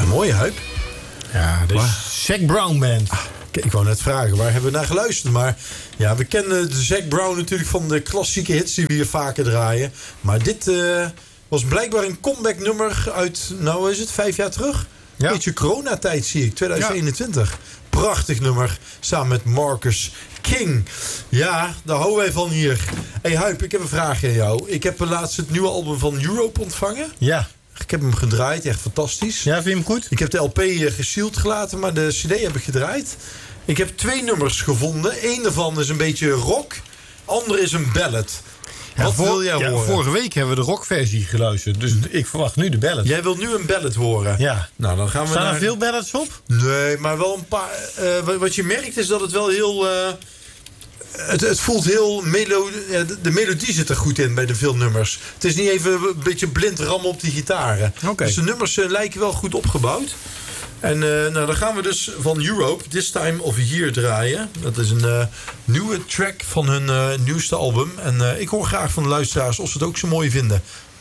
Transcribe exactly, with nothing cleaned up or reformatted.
mooi, Huip. Ja, de Zac Brown Band. Ah, ik wou net vragen, waar hebben we naar geluisterd? Maar ja, we kennen de Zac Brown natuurlijk van de klassieke hits die we hier vaker draaien. Maar dit uh, was blijkbaar een comeback nummer uit, nou is het, vijf jaar terug? Ja. Beetje coronatijd zie ik, twintig eenentwintig. Ja. Prachtig nummer, samen met Marcus King. Ja, daar houden wij van hier. Hey Huip, ik heb een vraagje aan jou. Ik heb laatst het nieuwe album van Europe ontvangen. Ja. Ik heb hem gedraaid, echt fantastisch. Ja, vind je hem goed? Ik heb de L P gesealed gelaten, maar de C D heb ik gedraaid. Ik heb twee nummers gevonden. Eén daarvan is een beetje rock. Ander is een ballad. Ja, Wat voor, wil jij ja, horen? Vorige week hebben we de rockversie geluisterd. Dus ik verwacht nu de ballad. Jij wilt nu een ballad horen? Ja. Nou, dan gaan we Staan naar... er veel ballads op? Nee, maar wel een paar... Uh, wat je merkt is dat het wel heel... Uh, het, het voelt heel... Melo- ja, de, de melodie zit er goed in bij de veel nummers. Het is niet even een beetje blind rammen op die gitaren. Okay. Dus de nummers uh, lijken wel goed opgebouwd. En uh, nou, dan gaan we dus van Europe This Time of Year draaien. Dat is een uh, nieuwe track van hun uh, nieuwste album. En uh, ik hoor graag van de luisteraars of ze het ook zo mooi vinden.